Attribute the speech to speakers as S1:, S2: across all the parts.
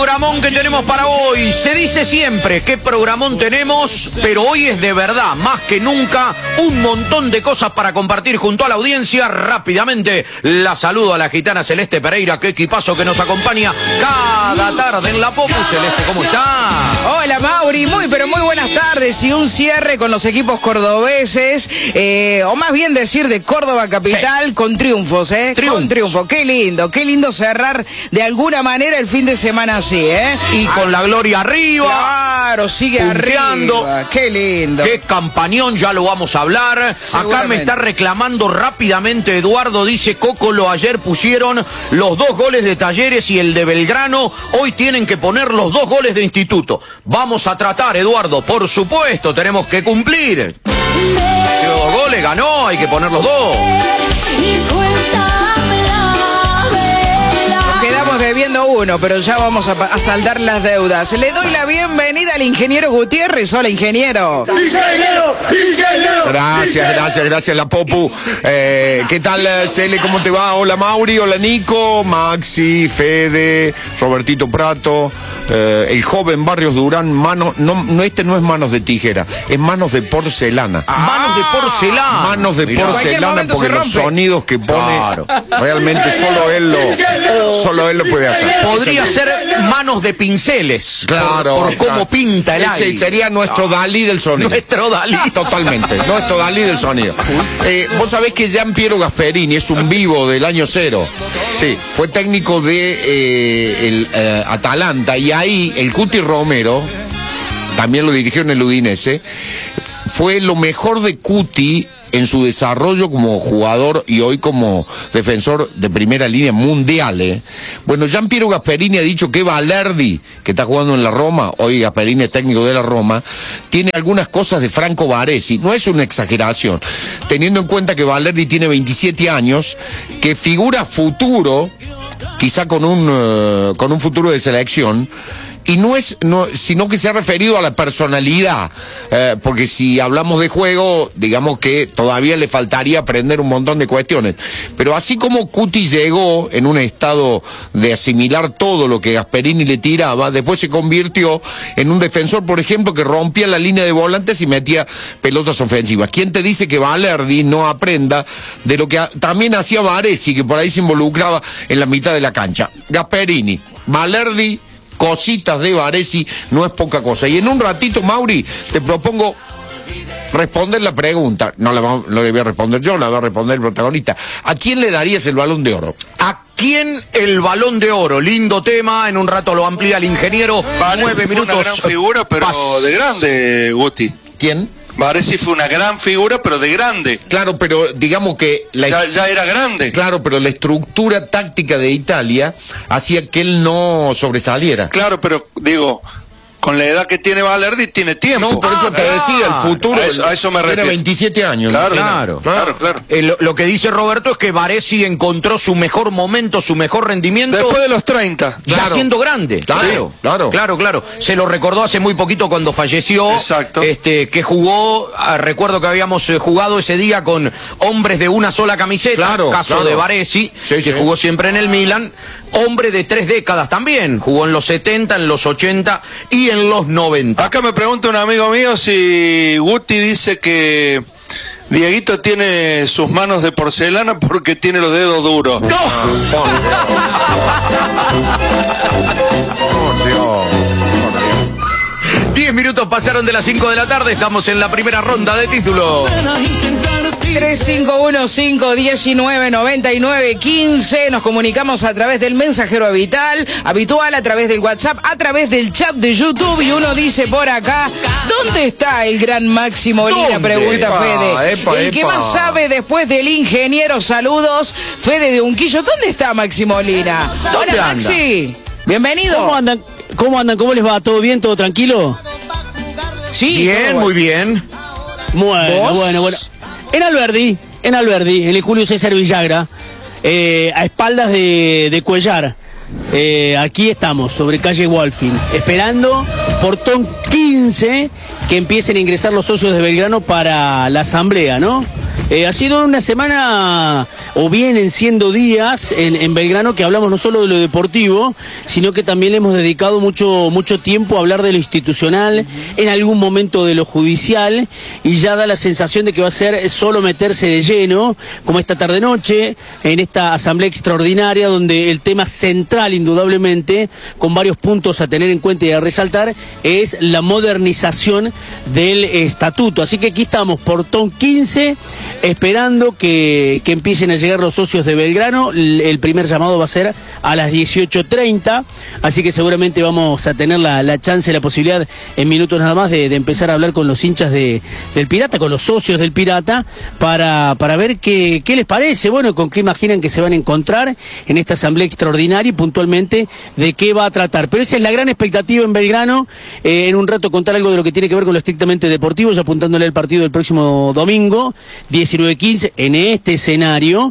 S1: Programón que tenemos para hoy. Se dice siempre qué programón tenemos, pero hoy es de verdad, más que nunca, un montón de cosas para compartir junto a la audiencia. Rápidamente la saludo a la gitana Celeste Pereira, qué equipazo que nos acompaña cada tarde en la Popu. Celeste, ¿cómo está?
S2: Hola Mauri, pero muy buenas tardes y un cierre con los equipos cordobeses, o más bien decir de Córdoba Capital, sí, con triunfos, con triunfo. Qué lindo cerrar de alguna manera el fin de semana así,
S1: Y con la gloria arriba.
S2: Claro, sigue
S1: punteando.
S2: Arriba. Qué lindo.
S1: Qué campañón, ya lo vamos a hablar. Acá me está reclamando rápidamente Eduardo, dice Cocolo, ayer pusieron los 2 goles de Talleres y el de Belgrano, hoy tienen que poner los 2 goles de Instituto. Vamos a tratar, Eduardo, por supuesto, tenemos que cumplir. Los 2 goles, ganó, hay que poner los 2.
S2: Quedamos debiendo 1, pero ya vamos a saldar las deudas. Le doy la bienvenida al ingeniero Gutiérrez. Hola, ingeniero.
S3: ¡Ingeniero! Gracias, la Popu. ¿Qué tal, Cele? ¿Cómo te va? Hola, Mauri, hola, Nico, Maxi, Fede, Robertito Prato, el joven Barrios Durán. Este no es manos de tijera, es manos de porcelana.
S1: Manos de porcelana.
S3: Manos de porcelana, porque los sonidos que pone, realmente solo él lo puede hacer.
S1: Podría ser manos de pinceles.
S3: Claro.
S1: Por cómo pinta el aire.
S3: Ese sería nuestro Dalí del sonido.
S1: Nuestro Dalí.
S3: Totalmente. Nuestro Dalí del sonido. Vos sabés que Gian Piero Gasperini es un vivo del año 0. Sí. Fue técnico de el Atalanta, y ahí el Cuti Romero también lo dirigió en el Udinese. Fue lo mejor de Cuti en su desarrollo como jugador y hoy como defensor de primera línea mundial. Bueno, Gian Piero Gasperini ha dicho que Balerdi, que está jugando en la Roma, hoy Gasperini es técnico de la Roma, tiene algunas cosas de Franco Baresi. No es una exageración, teniendo en cuenta que Balerdi tiene 27 años, que figura futuro, quizá con un futuro de selección. Y sino que se ha referido a la personalidad, porque si hablamos de juego, digamos que todavía le faltaría aprender un montón de cuestiones. Pero así como Cuti llegó en un estado de asimilar todo lo que Gasperini le tiraba, después se convirtió en un defensor, por ejemplo, que rompía la línea de volantes y metía pelotas ofensivas. ¿Quién te dice que Balerdi no aprenda de lo que también hacía Baresi, que por ahí se involucraba en la mitad de la cancha? Gasperini, Balerdi, cositas de Baresi, no es poca cosa. Y en un ratito, Mauri, te propongo responder la pregunta. No le voy a responder yo, la va a responder el protagonista. ¿A quién le darías el Balón de Oro?
S1: ¿A quién el Balón de Oro? Lindo tema, en un rato lo amplía el ingeniero. 9 minutos.
S4: Fue una gran figura, pero de grande, Guti.
S3: ¿Quién?
S4: Baresi fue una gran figura, pero de grande.
S3: Claro, pero digamos que
S4: ya era grande.
S3: Claro, pero la estructura táctica de Italia hacía que él no sobresaliera.
S4: Claro, pero digo, con la edad que tiene Balerdi, tiene tiempo.
S3: No, por eso te decía, el futuro.
S4: A eso me refiero.
S3: Tiene 27 años.
S4: Claro.
S1: Lo que dice Roberto es que Baresi encontró su mejor momento, su mejor rendimiento.
S4: Después de los 30.
S1: Ya siendo grande. Claro. Se lo recordó hace muy poquito cuando falleció.
S4: Exacto.
S1: Que jugó, recuerdo que habíamos jugado ese día con hombres de una sola camiseta. Caso de Baresi, que jugó siempre en el Milan. Hombre de 3 décadas también. Jugó en los 70, en los 80 y en los 90.
S4: Acá me pregunta un amigo mío si Guti dice que Dieguito tiene sus manos de porcelana porque tiene los dedos duros.
S1: ¡No!
S3: Por Dios.
S1: 10 minutos pasaron de las 5 de la tarde, estamos en la primera ronda de títulos.
S2: 3515-1999-15. Nos comunicamos a través del mensajero habitual, a través del WhatsApp, a través del chat de YouTube. Y uno dice por acá, ¿dónde está el gran Máximo Lina? Pregunta Fede. El que más sabe después del ingeniero. Saludos, Fede de Unquillo. ¿Dónde está Máximo Lina? Hola, Maxi. Bienvenido.
S5: ¿Cómo andan? ¿Cómo les va? ¿Todo bien? ¿Todo tranquilo?
S1: Sí, bien, muy bien.
S5: Bueno. En Alberdi, en el Julio César Villagra, a espaldas de Cuellar. Aquí estamos, sobre calle Wolfing, esperando portón 15 que empiecen a ingresar los socios de Belgrano para la asamblea, ¿no? Ha sido una semana, o vienen siendo días en Belgrano, que hablamos no solo de lo deportivo, sino que también le hemos dedicado mucho tiempo a hablar de lo institucional, en algún momento de lo judicial, y ya da la sensación de que va a ser solo meterse de lleno, como esta tarde-noche, en esta asamblea extraordinaria, donde el tema central, indudablemente, con varios puntos a tener en cuenta y a resaltar, es la modernización del estatuto. Así que aquí estamos, portón 15, esperando que empiecen a llegar los socios de Belgrano. El primer llamado va a ser a las 18:30, así que seguramente vamos a tener la chance, la posibilidad en minutos nada más de empezar a hablar con los hinchas del Pirata, con los socios del Pirata, para ver qué les parece, bueno, con qué imaginan que se van a encontrar en esta asamblea extraordinaria y puntualmente de qué va a tratar. Pero esa es la gran expectativa en Belgrano. En un rato contar algo de lo que tiene que ver con lo estrictamente deportivo, ya apuntándole al partido del próximo domingo, 19:15, en este escenario,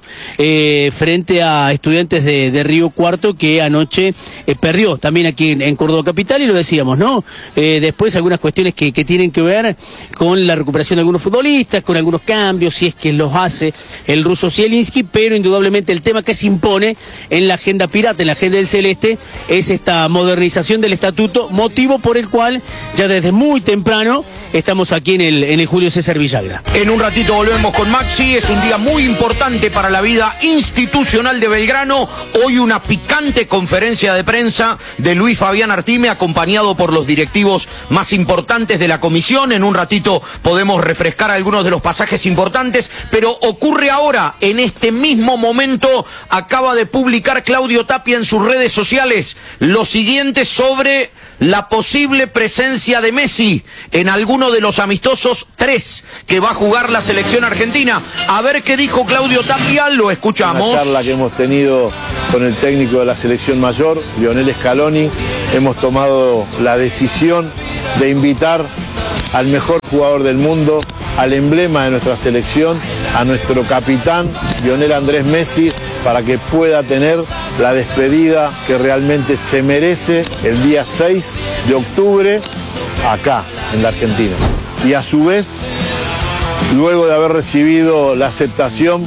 S5: frente a Estudiantes de Río Cuarto, que anoche perdió también aquí en Córdoba Capital, y lo decíamos, ¿no? Después algunas cuestiones que tienen que ver con la recuperación de algunos futbolistas, con algunos cambios, si es que los hace el ruso Zielinski, pero indudablemente el tema que se impone en la agenda pirata, en la agenda del Celeste, es esta modernización del estatuto, motivo por el cual ya desde muy temprano estamos aquí en el Julio César Villagra.
S1: En un ratito volvemos con Maxi. Es un día muy importante para la vida institucional de Belgrano. Hoy una picante conferencia de prensa de Luis Fabián Artime, acompañado por los directivos más importantes de la comisión. En un ratito podemos refrescar algunos de los pasajes importantes, pero ocurre ahora, en este mismo momento, acaba de publicar Claudio Tapia en sus redes sociales lo siguiente sobre la posible presencia de Messi en alguno de los amistosos 3 que va a jugar la selección argentina. A ver qué dijo Claudio Tapia, lo escuchamos.
S6: Una charla que hemos tenido con el técnico de la selección mayor, Lionel Scaloni, hemos tomado la decisión de invitar al mejor jugador del mundo, al emblema de nuestra selección, a nuestro capitán, Lionel Andrés Messi, para que pueda tener la despedida que realmente se merece el día 6 de octubre acá, en la Argentina. Y a su vez, luego de haber recibido la aceptación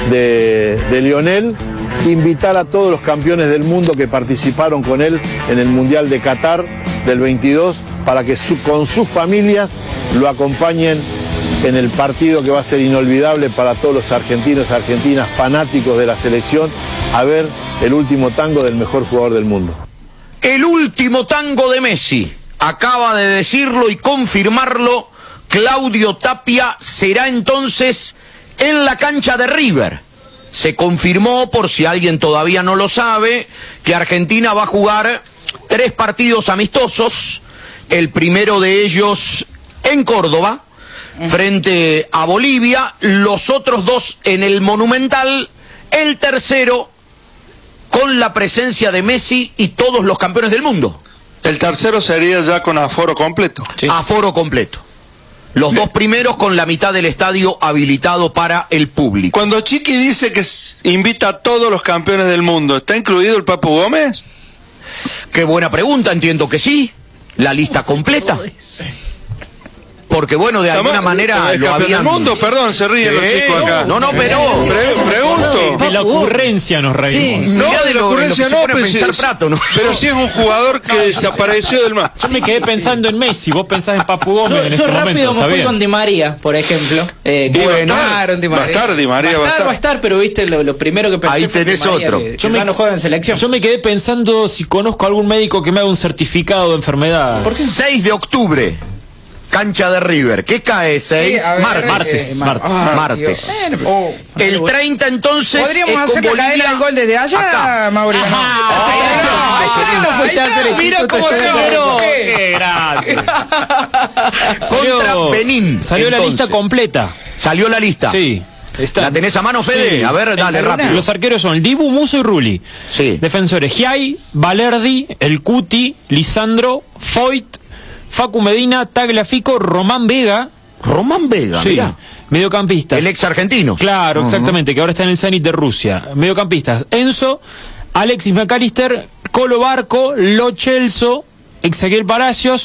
S6: de Lionel, invitar a todos los campeones del mundo que participaron con él en el Mundial de Qatar del 22 para que con sus familias lo acompañen en el partido que va a ser inolvidable para todos los argentinos y argentinas fanáticos de la selección, a ver el último tango del mejor jugador del mundo.
S1: El último tango de Messi, acaba de decirlo y confirmarlo Claudio Tapia, será entonces en la cancha de River. Se confirmó, por si alguien todavía no lo sabe, que Argentina va a jugar 3 partidos amistosos, el primero de ellos en Córdoba, frente a Bolivia, los otros 2 en el Monumental, el tercero con la presencia de Messi y todos los campeones del mundo.
S4: El tercero sería ya con aforo completo.
S1: Sí. Aforo completo. Los 2 primeros con la mitad del estadio habilitado para el público.
S4: Cuando Chiqui dice que invita a todos los campeones del mundo, ¿está incluido el Papu Gómez?
S1: Qué buena pregunta, entiendo que sí. La lista completa. Porque bueno, de alguna manera
S4: lo habían... del mundo, perdón, se ríen los chicos acá.
S1: No, pero...
S4: Pregunto.
S7: De la ocurrencia nos reímos.
S4: Sí, no, de la ocurrencia no, pero sí es un jugador que desapareció del mar.
S7: Yo me quedé pensando en Messi, vos pensás en Papu Gómez en este momento.
S8: Yo rápido me fui con Di María, por ejemplo.
S4: Va a estar,
S8: pero viste, lo primero que pensé
S1: ahí tenés
S8: fue
S1: otro.
S8: Que ya no juega en selección.
S7: Yo me quedé pensando si conozco a algún médico que me haga un certificado de enfermedad.
S1: ¿Por qué? 6 de octubre. Cancha de River. ¿Qué cae? 6?
S7: Martes.
S1: Martes. El 30 entonces.
S2: Podríamos hacer la cadena del gol desde allá, Mauricio.
S7: Mira cómo se miró. Qué grande.
S1: Contra Benín.
S7: Salió la lista completa.
S1: Salió la lista.
S7: Sí.
S1: ¿La tenés a mano, Fede?
S7: Sí.
S1: A ver, dale, rápido.
S7: Los arqueros son Dibu, Musso y Rulli.
S1: Sí.
S7: Defensores Giai, Valerdi, El Cuti, Lisandro, Foyt, Facu Medina, Tagliafico, Román Vega.
S1: Román Vega,
S7: sí.
S1: mirá.
S7: Mediocampistas.
S1: El ex argentino.
S7: Claro, exactamente, que ahora está en el Zenit de Rusia. Mediocampistas, Enzo, Alexis McAllister, Colo Barco, Lo Celso, Ezequiel Palacios,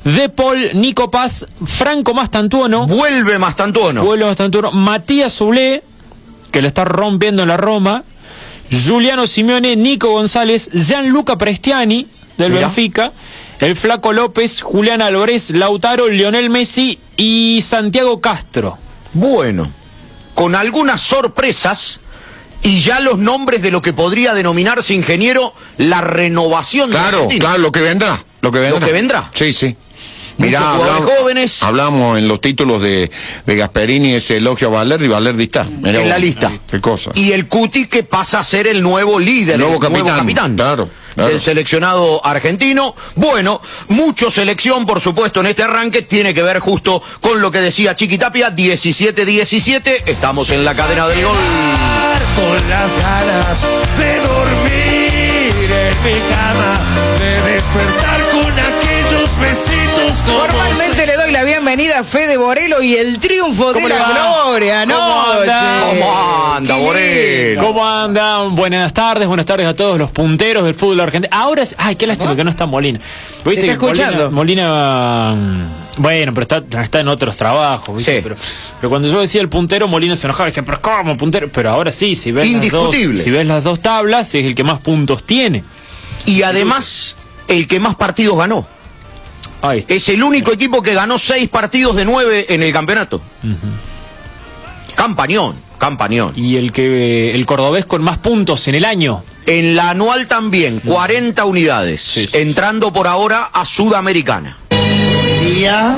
S7: De Paul, Nico Paz, Franco Mastantuono.
S1: Vuelve Mastantuono.
S7: Matías Zulé, que le está rompiendo en la Roma. Giuliano Simeone, Nico González, Gianluca Prestiani, del Benfica. El Flaco López, Julián Álvarez, Lautaro, Lionel Messi y Santiago Castro.
S1: Bueno, con algunas sorpresas y ya los nombres de lo que podría denominarse, ingeniero, la renovación de Argentina.
S3: Claro, lo que vendrá. Lo que vendrá. Sí. Mirá, hablamos en los títulos de Gasperini, ese elogio a Valerdi. Valerdi está
S1: en la lista.
S3: Qué cosa.
S1: Y el Cuti, que pasa a ser el nuevo líder,
S3: el nuevo capitán. Claro.
S1: Del seleccionado argentino. Bueno, mucho selección, por supuesto, en este arranque. Tiene que ver justo con lo que decía Chiquitapia. 17-17. Estamos en la cadena del gol.
S9: Con las ganas de dormir en mi cama, de despertar con aquellos besitos.
S2: Formalmente le doy la bienvenida a Fede Borelo y el triunfo de la gloria anoche.
S1: ¿Cómo anda, Borelo?
S7: ¿Cómo andan? Buenas tardes a todos los punteros del fútbol argentino. Ahora, qué lástima que no está Molina.
S2: ¿Viste? ¿Te está escuchando?
S7: Molina, bueno, pero está en otros trabajos, ¿viste? Sí. Pero cuando yo decía el puntero, Molina se enojaba y decía, pero ¿cómo puntero? Pero ahora sí, si ves las dos tablas, es el que más puntos tiene.
S1: Y además, el que más partidos ganó. Es el único equipo que ganó 6 partidos de 9 en el campeonato. Campañón.
S7: Y el cordobés con más puntos en el año.
S1: En la anual también, 40 unidades, sí. Entrando por ahora a Sudamericana.
S10: Día.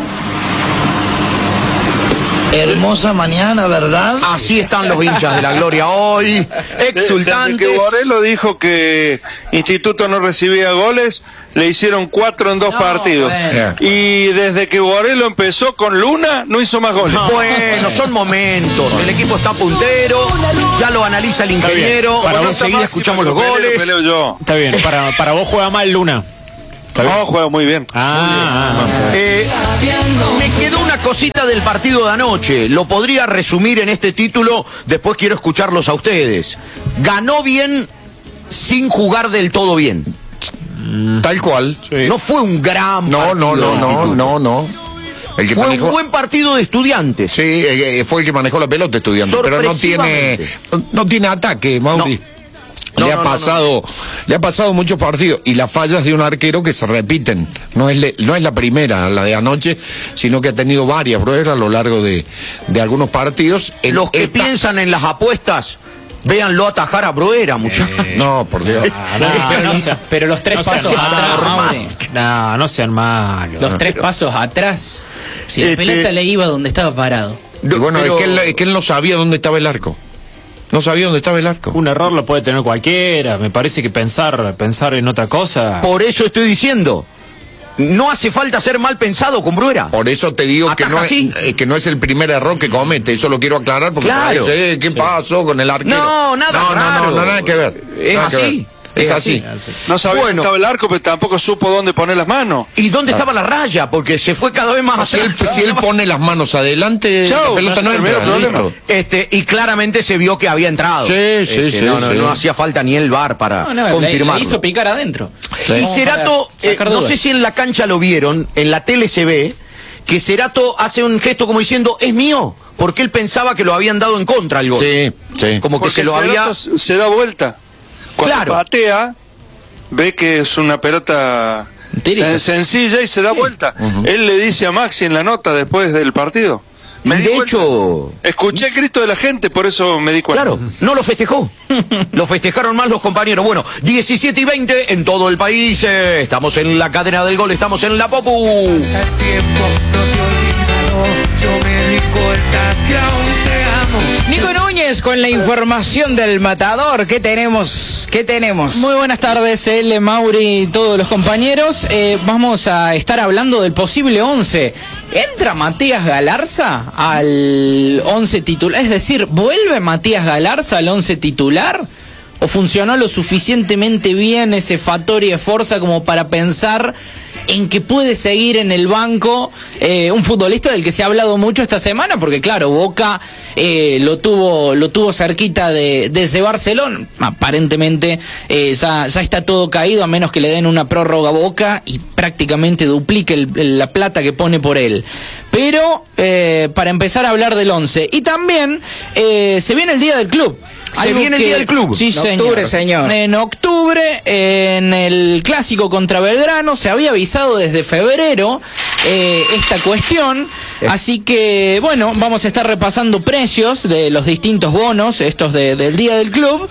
S10: Hermosa mañana, ¿verdad?
S1: Así están los hinchas de la gloria hoy, exultantes.
S4: Desde que Borelo dijo que Instituto no recibía goles, le hicieron 4 en 2 partidos. Bueno. Y desde que Borelo empezó con Luna, no hizo más goles.
S1: Bueno, son momentos. El equipo está puntero, ya lo analiza el ingeniero.
S7: Para vos enseguida escuchamos los goles. Está bien, para vos juega mal Luna.
S4: No, juega muy bien.
S1: Me quedó una cosita del partido de anoche. Lo podría resumir en este título. Después quiero escucharlos a ustedes. Ganó bien sin jugar del todo bien.
S3: Tal cual.
S1: Sí. No fue un gran partido.
S3: No. El que
S1: fue un buen partido de Estudiantes.
S3: Sí, fue el que manejó la pelota Estudiantes. Pero no tiene ataque, Mauri. Le ha pasado muchos partidos y las fallas de un arquero que se repiten. No es la primera, la de anoche, sino que ha tenido varias pruebas a lo largo de algunos partidos.
S1: Los que piensan en las apuestas, véanlo atajar a Bruera, muchachos.
S3: No, por Dios.
S8: Pero los 3 pasos atrás.
S7: No sean malos.
S8: Los 3 pasos atrás. Si la pelota le iba donde estaba parado.
S3: Y bueno, es que él no sabía dónde estaba el arco. No sabía dónde estaba el arco.
S7: Un error lo puede tener cualquiera. Me parece que pensar en otra cosa.
S1: Por eso estoy diciendo, no hace falta ser mal pensado con Bruera.
S3: Por eso te digo que no es el primer error que comete. Eso lo quiero aclarar porque parece, ¿qué pasó con el arquero?
S1: No, nada
S3: que ver.
S1: Es así.
S3: Es así.
S4: No sabía dónde estaba el arco, pero tampoco supo dónde poner las manos.
S1: ¿Y dónde estaba la raya? Porque se fue cada vez más
S3: atrás. Si él pone las manos adelante, la pelota no entra.
S1: Y claramente se vio que había entrado.
S3: Sí.
S1: No hacía falta ni el VAR para confirmarlo.
S8: Le hizo picar adentro.
S1: Y Cerato, no sé si en la cancha lo vieron, en la tele se ve que Cerato hace un gesto como diciendo, es mío, porque él pensaba que lo habían dado en contra el gol.
S3: Sí.
S1: Como que
S4: porque se da vuelta. Cuando patea, ve que es una pelota sencilla y se da vuelta. Él le dice a Maxi en la nota después del partido.
S1: De hecho,
S4: escuché el grito de la gente, por eso me di cuenta.
S1: Claro, no lo festejó. Lo festejaron más los compañeros. Bueno, 17:20 en todo el país. Estamos en la cadena del gol, estamos en la Popu.
S9: Pasa el tiempo, no te olvido, yo me di cuenta que aún te amo.
S2: Nico Núñez con la información del matador. ¿Qué tenemos?
S8: Muy buenas tardes, Mauri y todos los compañeros. Vamos a estar hablando del posible 11. ¿Entra Matías Galarza al 11 titular? Es decir, ¿vuelve Matías Galarza al 11 titular? ¿O funcionó lo suficientemente bien ese Fattori Esforza como para pensar en que puede seguir en el banco un futbolista del que se ha hablado mucho esta semana, porque claro, Boca lo tuvo cerquita de llevárselo. Aparentemente ya está todo caído, a menos que le den una prórroga a Boca y prácticamente duplique la plata que pone por él. Pero para empezar a hablar del 11, y también se viene el día del club.
S1: Se viene el día del club.
S8: Sí,
S2: en octubre, señor.
S8: En octubre, en el clásico contra Belgrano, se había avisado desde febrero esta cuestión. Así que, bueno, vamos a estar repasando precios de los distintos bonos, estos del día del club.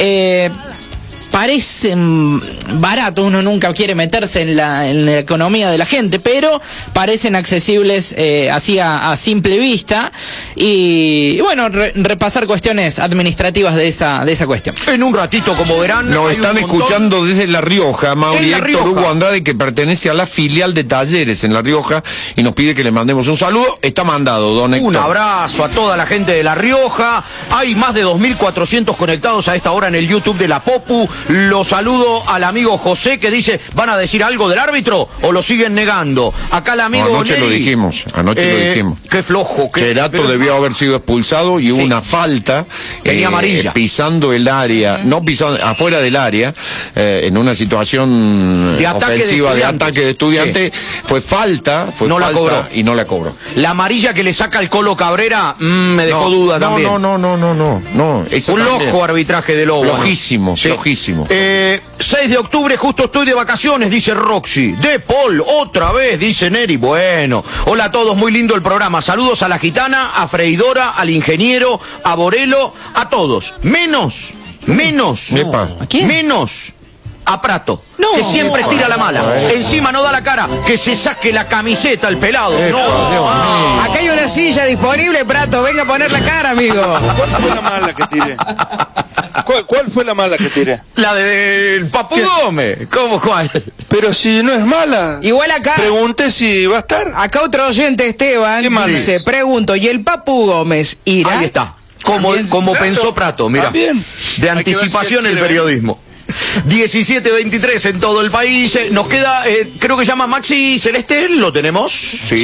S8: Parecen baratos, uno nunca quiere meterse en la economía de la gente, pero parecen accesibles así a simple vista. Y bueno, repasar cuestiones administrativas de esa cuestión.
S1: En un ratito, como verán,
S3: nos están escuchando desde La Rioja, Mauri Héctor Hugo Andrade, que pertenece a la filial de Talleres en La Rioja, y nos pide que le mandemos un saludo. Está mandado, don Héctor.
S1: Un abrazo a toda la gente de La Rioja. Hay más de 2.400 conectados a esta hora en el YouTube de La Popu. Lo saludo al amigo José, que dice, ¿van a decir algo del árbitro o lo siguen negando? Acá el amigo
S3: anoche
S1: Neri,
S3: lo dijimos.
S1: Qué flojo.
S3: Cerato debió haber sido expulsado y hubo una falta.
S1: Tenía amarilla.
S3: Pisando el área, no pisando, afuera del área, en una situación
S1: de
S3: ofensiva de ataque de estudiante. Fue falta,
S1: la cobró.
S3: Y no la cobró.
S1: La amarilla que le saca el Colo Cabrera me dejó duda también.
S3: No.
S1: Un loco arbitraje de Lobo.
S3: Flojísimo, flojísimo.
S1: 6 de octubre, justo estoy de vacaciones, dice Roxy. De Paul, otra vez, dice Neri. Bueno, hola a todos, muy lindo el programa. Saludos a la gitana, a Freidora, al ingeniero, a Borelo, a todos. Menos.
S3: ¿A
S8: quién?
S1: Menos a Prato, que siempre tira la mala. Encima no da la cara, que se saque la camiseta el pelado.
S2: Acá hay una silla disponible, Prato, venga a poner la cara, amigo.
S4: ¿Cuál fue la mala que tiré? ¿Cuál fue la mala que tiré?
S1: La del Papu Gómez. ¿Cómo cuál?
S4: Pero si no es mala.
S2: Igual acá.
S4: Pregunté si va a estar.
S2: Acá otro oyente, Esteban, dice, pregunto, ¿y el Papu Gómez irá?
S1: Ahí está. Como pensó Prato, mira. De anticipación el periodismo. 17:23 en todo el país. Nos queda, creo que llama Maxi Celeste, ¿lo tenemos?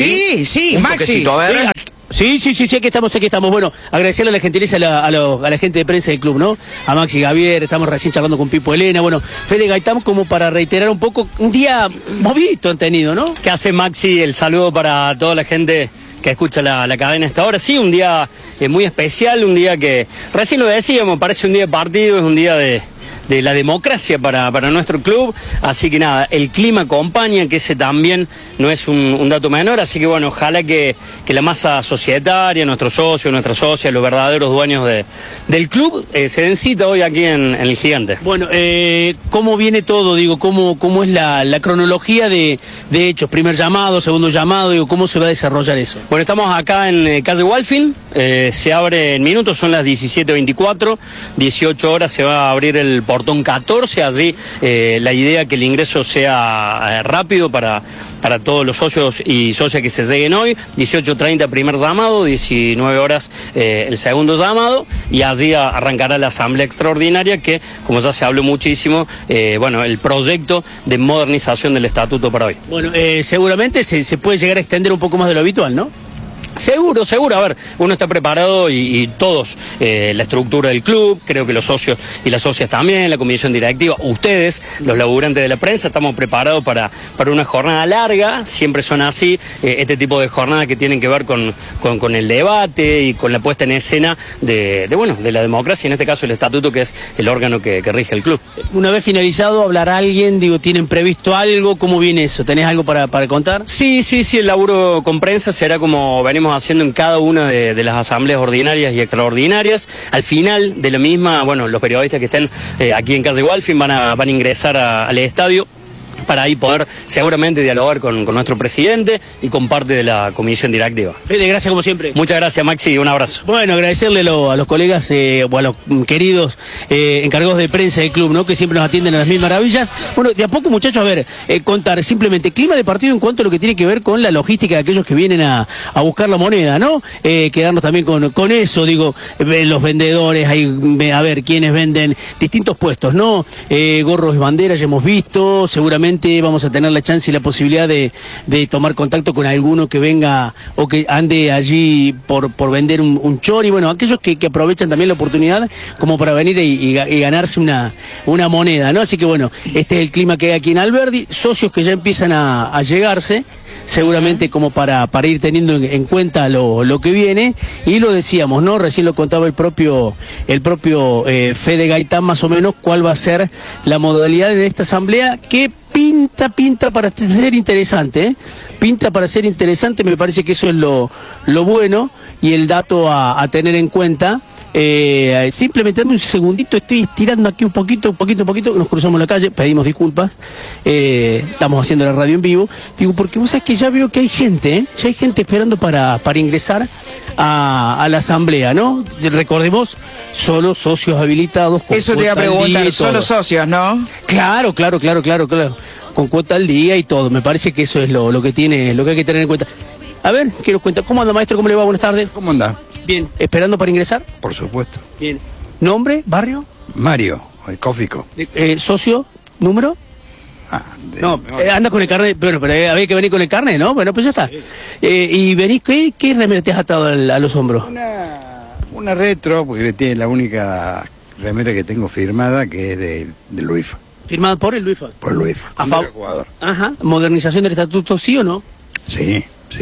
S2: Sí, Maxi.
S1: A ver.
S5: Sí, aquí estamos. Bueno, agradecerle la gentileza a la gente de prensa del club, ¿no? A Maxi Javier, estamos recién charlando con Pipo Elena. Bueno, Fede Gaitán, como para reiterar un poco, un día movido han tenido, ¿no?
S11: ¿Qué hace Maxi? El saludo para toda la gente que escucha la cadena hasta ahora. Sí, un día muy especial, un día que, recién lo decíamos, parece un día de partido, es un día de la democracia para nuestro club, así que nada, el clima acompaña, que ese también no es un dato menor, así que bueno, ojalá que la masa societaria, nuestros socios, nuestras socias, los verdaderos dueños del club, se den cita hoy aquí en el Gigante.
S5: Bueno, ¿cómo viene todo? Digo, ¿cómo es la cronología de hechos? Primer llamado, segundo llamado, digo, ¿cómo se va a desarrollar eso?
S11: Bueno, estamos acá en calle Walfield, se abre en minutos, son las 17:24, 18 horas se va a abrir el portón 14, allí la idea que el ingreso sea rápido para todos los socios y socias que se lleguen hoy. 18:30 primer llamado, 19 horas el segundo llamado, y allí arrancará la asamblea extraordinaria que, como ya se habló muchísimo, el proyecto de modernización del estatuto para hoy.
S5: Bueno, seguramente se puede llegar a extender un poco más de lo habitual, ¿no?
S11: Seguro. A ver, uno está preparado y todos, la estructura del club, creo que los socios y las socias también, la comisión directiva, ustedes, los laburantes de la prensa, estamos preparados para una jornada larga, siempre son así, este tipo de jornadas que tienen que ver con el debate y con la puesta en escena de la democracia, en este caso el estatuto, que es el órgano que rige el club.
S5: Una vez finalizado, ¿hablará alguien? Digo, ¿tienen previsto algo? ¿Cómo viene eso? ¿Tenés algo para contar?
S11: Sí, el laburo con prensa será como venimos haciendo en cada una de las asambleas ordinarias y extraordinarias. Al final de la misma, los periodistas que estén aquí en calle Walfield van a ingresar al estadio para ahí poder seguramente dialogar con nuestro presidente y con parte de la comisión directiva.
S5: Fede, gracias como siempre.
S11: Muchas gracias, Maxi, un abrazo.
S5: Bueno, agradecerle a los colegas o a los queridos encargados de prensa del club, ¿no? Que siempre nos atienden a las mil maravillas. Bueno, de a poco, muchachos, a ver, contar simplemente clima de partido en cuanto a lo que tiene que ver con la logística de aquellos que vienen a buscar la moneda, ¿no? Quedarnos también con eso, digo, los vendedores, a ver quiénes venden distintos puestos, ¿no? Gorros y banderas ya hemos visto, seguramente seguramente vamos a tener la chance y la posibilidad de tomar contacto con alguno que venga o que ande allí por vender un chori. Bueno, aquellos que aprovechan también la oportunidad como para venir y ganarse una moneda, ¿no? Así que bueno, este es el clima que hay aquí en Alberdi, socios que ya empiezan a llegarse, seguramente como para ir teniendo en cuenta lo que viene, y lo decíamos, ¿no? Recién lo contaba el propio Fede Gaitán, más o menos cuál va a ser la modalidad de esta asamblea, que pinta para ser interesante, ¿eh? Pinta para ser interesante, me parece que eso es lo bueno y el dato a tener en cuenta. Simplemente dame un segundito, estoy estirando aquí un poquito, nos cruzamos la calle, pedimos disculpas, estamos haciendo la radio en vivo, digo, porque vos sabés que ya veo que hay gente, ya hay gente esperando para ingresar a la asamblea, ¿no? Recordemos, solo socios habilitados.
S2: Eso te iba a preguntar, solo socios, ¿no?
S5: Claro. Con cuota al día y todo, me parece que eso es lo que hay que tener en cuenta. A ver, ¿qué nos cuenta? ¿Cómo anda, maestro? ¿Cómo le va? Buenas tardes.
S12: ¿Cómo anda?
S5: Bien, ¿esperando para ingresar?
S12: Por supuesto.
S5: Bien. ¿Nombre? ¿Barrio?
S12: Mario, el Cófico.
S5: ¿Socio? ¿Número? No, anda con el carnet, pero había que venir con el carnet, ¿no? Bueno, pues ya está. ¿Y venís, qué remera te has atado a los hombros?
S12: Una retro, porque tiene la única remera que tengo firmada, que es del UIFA.
S5: ¿Firmada por el UIFA?
S12: Por el UIFA,
S5: a favor.
S12: Jugador.
S5: Ajá. ¿Modernización del estatuto, sí o no?
S12: Sí.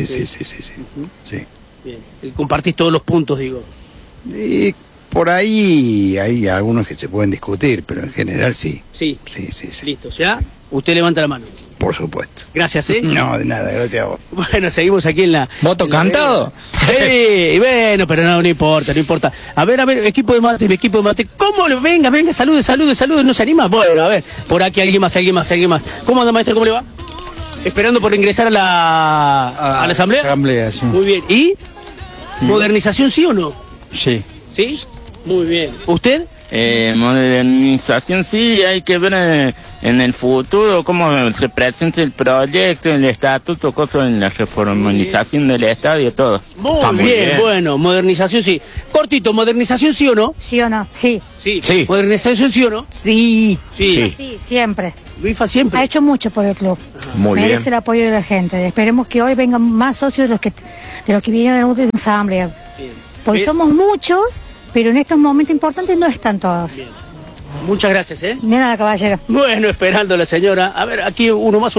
S5: Bien. ¿Compartís todos los puntos, digo?
S12: Y por ahí hay algunos que se pueden discutir, pero en general sí.
S5: Sí. Listo, ¿ya? Usted levanta la mano.
S12: Por supuesto.
S5: Gracias, ¿eh?
S12: No, de nada, gracias a vos.
S5: Bueno, seguimos aquí en la...
S8: ¿Voto cantado?
S5: Sí, bueno, pero no importa. A ver, equipo de mate. ¿Cómo le... Venga, salude, ¿no se anima? Bueno, a ver, por aquí alguien más. ¿Cómo anda, maestro? ¿Cómo le va? ¿Esperando por ingresar a la asamblea?
S12: Asamblea, sí.
S5: Muy bien. ¿Y? ¿Modernización sí o no?
S12: Sí.
S5: ¿Sí? Muy bien. ¿Usted?
S13: Modernización sí, hay que ver en el futuro cómo se presenta el proyecto, el estatuto, cosas en la reformalización del estadio, todo.
S5: Muy bien, bueno, modernización sí. Cortito, ¿modernización sí o no?
S14: ¿Sí o no? Sí.
S5: Sí. ¿Modernización sí o no?
S14: Sí, siempre.
S5: Luifa siempre.
S14: Ha hecho mucho por el club.
S1: Muy
S14: Merece
S1: bien.
S14: el apoyo de la gente. Esperemos que hoy vengan más socios de los que vinieron a la asamblea. Porque somos muchos, pero en estos momentos importantes no están todos.
S5: Bien. Muchas gracias, ¿eh?
S14: De nada, caballero.
S5: Bueno, esperando a la señora. A ver, aquí uno más.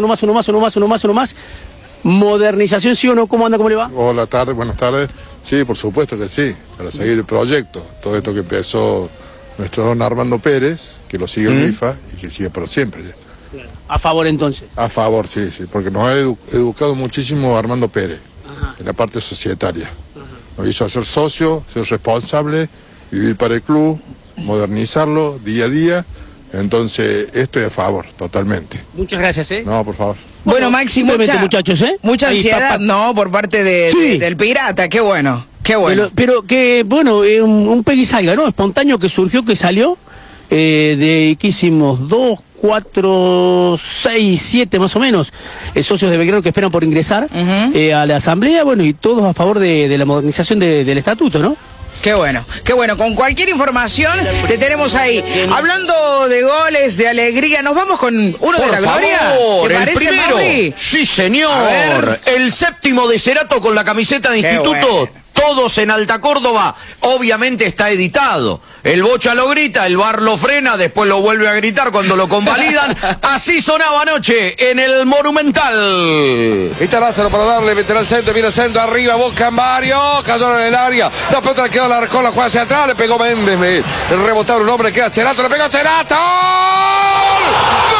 S5: ¿Modernización sí o no? ¿Cómo anda? ¿Cómo le va?
S15: Hola, buenas tardes. Sí, por supuesto que sí, para seguir el proyecto. Todo esto que empezó nuestro don Armando Pérez, que lo sigue el IFA y que sigue por siempre.
S5: Claro. ¿A favor entonces?
S15: A favor, sí, porque nos ha educado muchísimo Armando Pérez, en la parte societaria. Nos hizo hacer socio, ser responsable, vivir para el club, modernizarlo día a día. Entonces, estoy a favor, totalmente.
S5: Muchas gracias, ¿eh?
S15: No, por favor.
S2: Bueno, Maxi,
S5: muchachos, ¿eh?
S2: Mucha ansiedad, ¿no? Por parte del Pirata, qué bueno.
S5: Pero que, bueno, un peguisalga, ¿no? Espontáneo que surgió, que salió, ¿qué hicimos? 2, 4, 6, 7 más o menos, socios de Belgrano que esperan por ingresar a la asamblea, bueno, y todos a favor de la modernización del estatuto, ¿no?
S2: Qué bueno. Con cualquier información te tenemos ahí. Hablando de goles, de alegría, nos vamos con uno de la gloria. ¿Te parece,
S1: el primero?
S2: Mauri?
S1: Sí, señor. El séptimo de Cerato con la camiseta de instituto. Bueno. Todos en Alta Córdoba, obviamente está editado. El Bocha lo grita, el VAR lo frena, después lo vuelve a gritar cuando lo convalidan. Así sonaba anoche en el Monumental.
S16: Está Lázaro para darle, meterá al centro, viene el centro, arriba, Boca en Mario, cayó en el área. La pelota quedó, la arcó, la juega hacia atrás, le pegó Méndez. El rebotado un hombre, queda Cerato, le pegó Cerato. ¡Gol!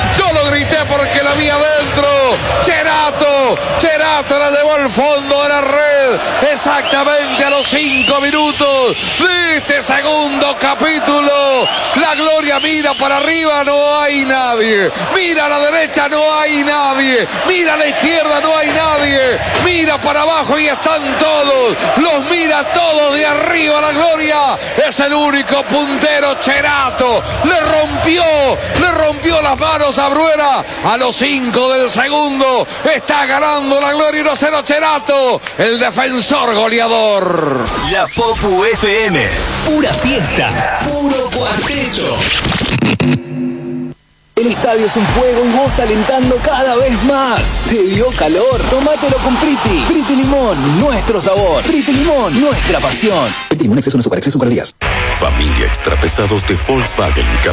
S16: Fondo, era exactamente a los 5 minutos de este segundo capítulo. La Gloria mira para arriba, no hay nadie. Mira a la derecha, no hay nadie. Mira a la izquierda, no hay nadie. Mira para abajo y están todos. Los mira todos de arriba. La Gloria es el único puntero. Cherato le rompió las manos a Bruera a los 5 del segundo. Está ganando la Gloria 1-0 Cherato, el defensor goleador.
S17: La Popu FM, pura fiesta, puro cuarteto. El estadio es un juego y vos alentando cada vez más. ¿Te dio calor? Tómatelo con Priti. Priti Limón, nuestro sabor. Priti Limón, nuestra pasión. Priti Limón, exceso no azúcar, exceso calorías.
S18: Familia Extrapesados de Volkswagen.